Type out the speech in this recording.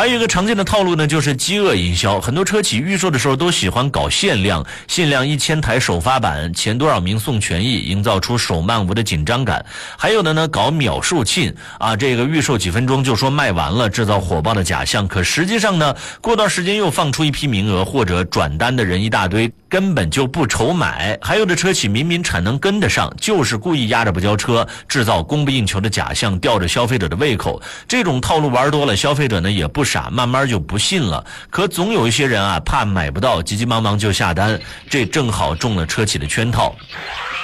还有一个常见的套路呢，就是饥饿营销。很多车企预售的时候都喜欢搞限量1000台首发版，前多少名送权益，营造出手慢无的紧张感。还有的呢，搞秒售罄啊，这个预售几分钟就说卖完了，制造火爆的假象。可实际上呢，过段时间又放出一批名额，或者转单的人一大堆，根本就不愁买。还有的车企明明产能跟得上，就是故意压着不交车，制造供不应求的假象，吊着消费者的胃口。这种套路玩多了，消费者呢也不傻，慢慢就不信了。可总有一些人啊，怕买不到，急急忙忙就下单，这正好中了车企的圈套。